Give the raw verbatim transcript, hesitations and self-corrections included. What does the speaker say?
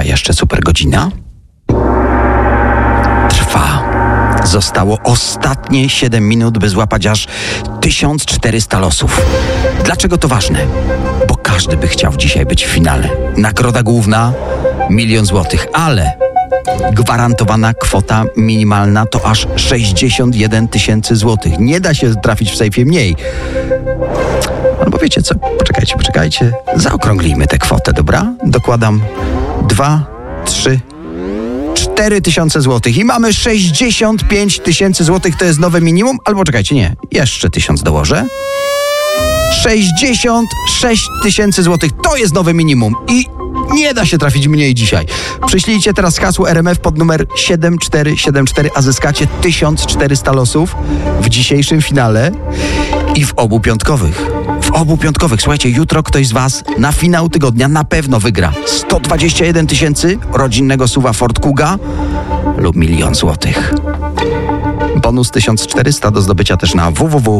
jeszcze super godzina. Trwa. Zostało ostatnie siedem minut, by złapać aż tysiąc czterysta losów. Dlaczego to ważne? Bo każdy by chciał dzisiaj być w finale. Nagroda główna milion złotych, ale gwarantowana kwota minimalna to aż sześćdziesiąt jeden tysięcy złotych. Nie da się trafić w sejfie mniej. Albo wiecie co? Poczekajcie, poczekajcie. Zaokrąglimy tę kwotę, dobra? Dokładam dwa, trzy, cztery tysiące złotych i mamy sześćdziesiąt pięć tysięcy złotych. To jest nowe minimum? Albo czekajcie, nie. Jeszcze tysiąc dołożę. sześćdziesiąt sześć tysięcy złotych. To jest nowe minimum i nie da się trafić mniej dzisiaj. Przyślijcie teraz hasło R M F pod numer siedem cztery siedem cztery, a zyskacie tysiąc czterysta losów w dzisiejszym finale i w obu piątkowych. W obu piątkowych. Słuchajcie, jutro ktoś z was na finał tygodnia na pewno wygra sto dwadzieścia jeden tysięcy rodzinnego S U V-a Ford Kuga lub milion złotych. Bonus tysiąc czterysta do zdobycia też na w w w